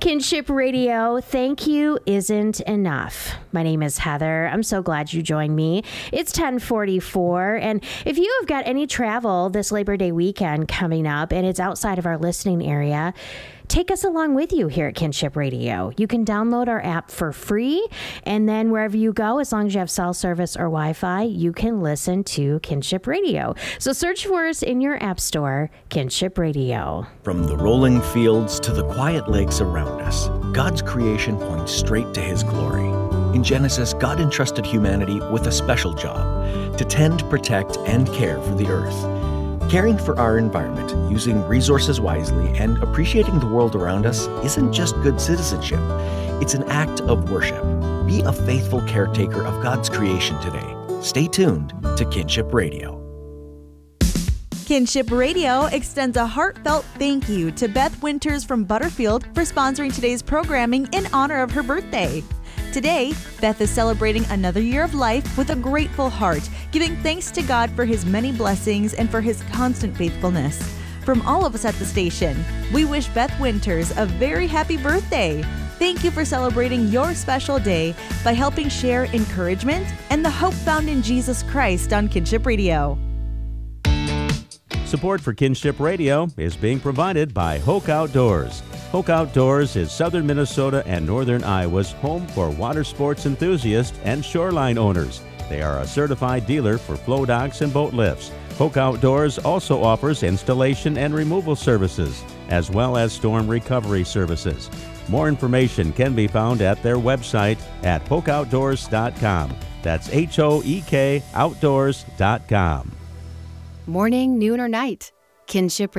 Kinship Radio, thank you isn't enough. My name is Heather. I'm so glad you joined me. It's 10:44, and if you have got any travel this Labor Day weekend coming up and it's outside of our listening area, take us along with you here at Kinship Radio. You can download our app for free, and then wherever you go, as long as you have cell service or Wi-Fi, you can listen to Kinship Radio. So search for us in your app store, Kinship Radio. From the rolling fields to the quiet lakes around us, God's creation points straight to His glory. In Genesis, God entrusted humanity with a special job: to tend, protect, and care for the earth. Caring for our environment, using resources wisely, and appreciating the world around us isn't just good citizenship. It's an act of worship. Be a faithful caretaker of God's creation today. Stay tuned to Kinship Radio. Kinship Radio extends a heartfelt thank you to Beth Winters from Butterfield for sponsoring today's programming in honor of her birthday. Today, Beth is celebrating another year of life with a grateful heart, giving thanks to God for His many blessings and for His constant faithfulness. From all of us at the station, we wish Beth Winters a very happy birthday. Thank you for celebrating your special day by helping share encouragement and the hope found in Jesus Christ on Kinship Radio. Support for Kinship Radio is being provided by Hoke Outdoors. Hoke Outdoors is southern Minnesota and northern Iowa's home for water sports enthusiasts and shoreline owners. They are a certified dealer for flow docks and boat lifts. Hoke Outdoors also offers installation and removal services, as well as storm recovery services. More information can be found at their website at hokeoutdoors.com. That's HOEK outdoors.com. Morning, noon, or night, Kinship